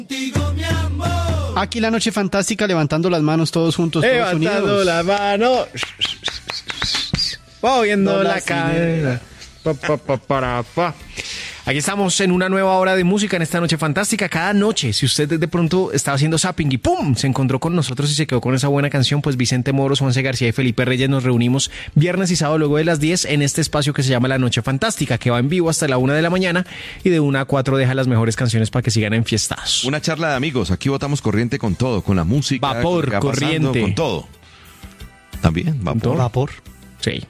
Aquí la noche fantástica, levantando las manos todos juntos, todos Levantando unidos. la mano, moviendo la cadera. Aquí estamos en una nueva hora de música en esta noche fantástica. Cada noche, si usted de pronto estaba haciendo zapping y ¡pum!, se encontró con nosotros y se quedó con esa buena canción, pues Vicente Moros, Juanse García y Felipe Reyes nos reunimos viernes y sábado luego de las 10 en este espacio que se llama La Noche Fantástica, que va en vivo hasta la 1 de la mañana y de 1 a 4 deja las mejores canciones para que sigan enfiestados. Una charla de amigos. Aquí botamos corriente con todo, con la música. Vapor, con lo que va pasando, corriente. con todo. También, vapor. Vapor. Sí.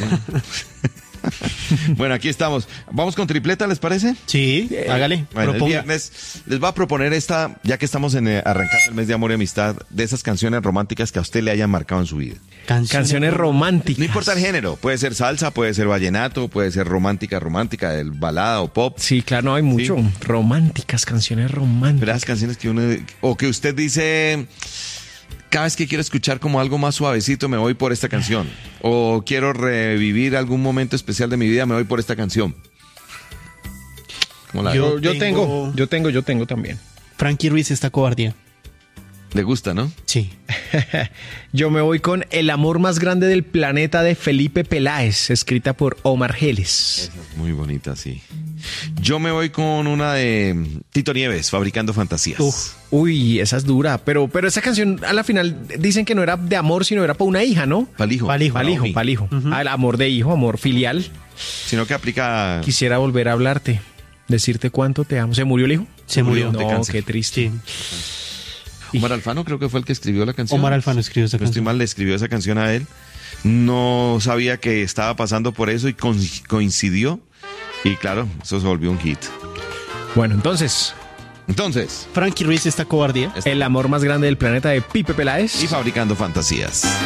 Bueno, aquí estamos. Vamos con tripleta, ¿les parece? Sí, hágale. Bueno, el proponga. viernes les voy a proponer esta, ya que estamos arrancando el mes de amor y amistad, de esas canciones románticas que a usted le hayan marcado en su vida. Canciones románticas. No importa el género, puede ser salsa, puede ser vallenato, puede ser romántica, el balada o pop. Sí, claro, no hay mucho. Sí. Románticas, canciones románticas. Pero las canciones que uno, o que usted dice, cada vez que quiero escuchar como algo más suavecito me voy por esta canción. O quiero revivir algún momento especial de mi vida, me voy por esta canción. ¿Cómo la ve? Yo tengo también. Frankie Ruiz, esta cobardía. Le gusta, ¿no? Sí. Yo me voy con El amor más grande del planeta de Felipe Peláez, escrita por Omar Geles. Esa es muy bonita, sí. Yo me voy con una de Tito Nieves, Fabricando Fantasías. Uy, esa es dura, pero esa canción a la final dicen que no era de amor, sino era para una hija, ¿no? Palijo. Palijo. El amor de hijo, amor filial. Sino que aplica... Quisiera volver a hablarte, decirte cuánto te amo. ¿Se murió el hijo? Se murió. de No, cáncer. qué triste. Sí. Omar Alfano creo que fue el que escribió la canción. Omar Alfano escribió esa No estoy canción. mal, le escribió esa canción a él. No sabía que estaba pasando por eso y coincidió. Y claro, eso se volvió un hit. Bueno, entonces, Entonces, Frankie Ruiz, esta cobardía. El amor más grande del planeta de Pipe Peláez. y Fabricando Fantasías.